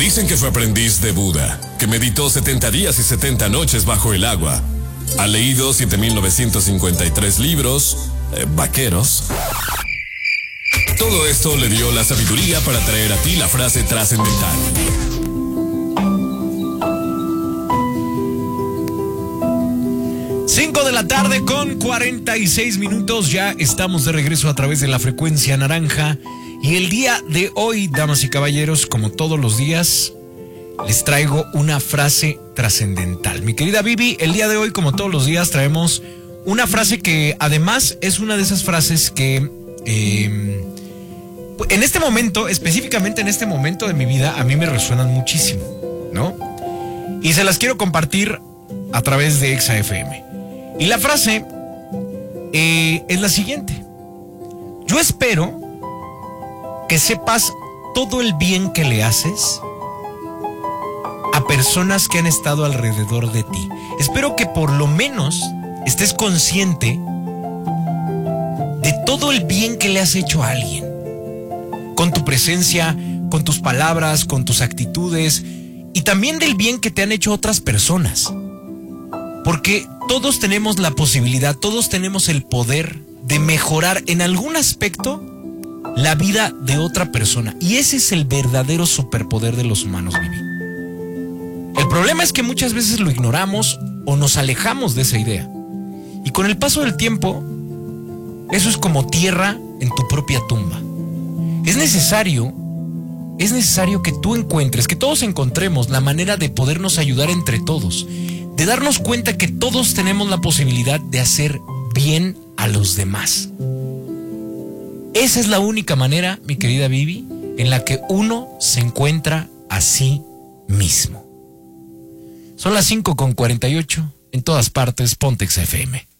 Dicen que fue aprendiz de Buda, que meditó 70 días y 70 noches bajo el agua. Ha leído 7.953 libros, vaqueros. Todo esto le dio la sabiduría para traer a ti la frase trascendental. Cinco de la tarde con 46 minutos. Ya estamos de regreso a través de la frecuencia naranja. Y el día de hoy, damas y caballeros, como todos los días, les traigo una frase trascendental. Mi querida Vivi, el día de hoy, como todos los días, traemos una frase que además es una de esas frases que en este momento, específicamente en este momento de mi vida, a mí me resuenan muchísimo, ¿no? Y se las quiero compartir a través de Exa FM. Y la frase es la siguiente: yo espero que sepas todo el bien que le haces a personas que han estado alrededor de ti. Espero que por lo menos estés consciente de todo el bien que le has hecho a alguien, con tu presencia, con tus palabras, con tus actitudes, y también del bien que te han hecho otras personas. Porque todos tenemos la posibilidad, todos tenemos el poder de mejorar en algún aspecto la vida de otra persona. Y ese es el verdadero superpoder de los humanos, Vivi. El problema es que muchas veces lo ignoramos o nos alejamos de esa idea. Y con el paso del tiempo, eso es como tierra en tu propia tumba. Es necesario que tú encuentres, que todos encontremos la manera de podernos ayudar entre todos, de darnos cuenta que todos tenemos la posibilidad de hacer bien a los demás. Esa es la única manera, mi querida Vivi, en la que uno se encuentra a sí mismo. Son las 5:48, en todas partes, Ponte Exa FM.